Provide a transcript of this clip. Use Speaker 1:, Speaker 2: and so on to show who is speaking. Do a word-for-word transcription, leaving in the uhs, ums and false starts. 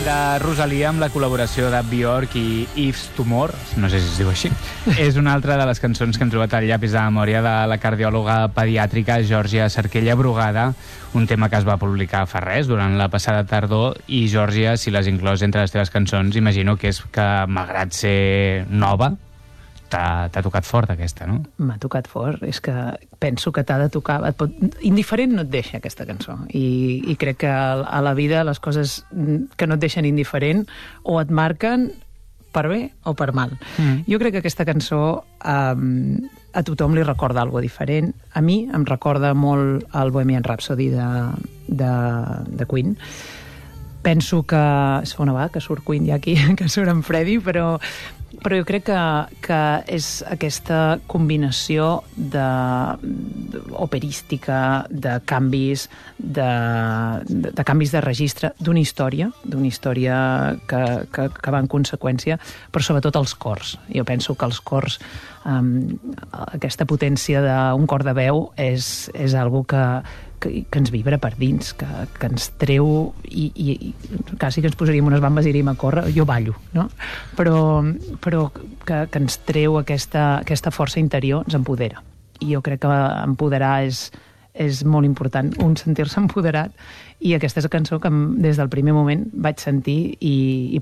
Speaker 1: de Rosalia amb la col·laboració de Björk i Yves Tumor, no sé si es diu així. És una altra de les cançons que han trobat al llapis de memòria de la cardiòloga pediàtrica Geòrgia Cerquella Brugada, un tema que es va publicar fa res, durant la passada tardor, i Geòrgia, si l'has inclòs entre les teves cançons, imagino que és que, malgrat ser nova, t'ha tocat fort aquesta, no?
Speaker 2: M'ha tocat fort, és que penso que t'ha de tocar... Et pot... Indiferent no et deixa aquesta cançó, i, i crec que a la vida les coses que no et deixen indiferent o et marquen per bé o per mal. Mm. Jo crec que aquesta cançó um, a tothom li recorda alguna diferent. A mi em recorda molt el Bohemian Rhapsody de, de, de Queen. Penso que... Es fa una vegada que surt Queen ja aquí, que surt en Freddie, però... però jo crec que, que és aquesta combinació de, de operística, de canvis de, de, de canvis de registre d'una història, d'una història que, que, que va en conseqüència, però sobretot els cors. Jo penso que els cors, um, aquesta potència d'un cor de veu és, és algo que, que, que ens vibra per dins, que, que ens treu i, i, i quasi que ens posaríem unes bambes i iríem a córrer, jo ballo, no? Però, però que, que ens treu aquesta, aquesta força interior, ens empodera. I jo crec que empoderar és, és molt important, un sentir-se empoderat, i aquesta és la cançó que des del primer moment vaig sentir i, i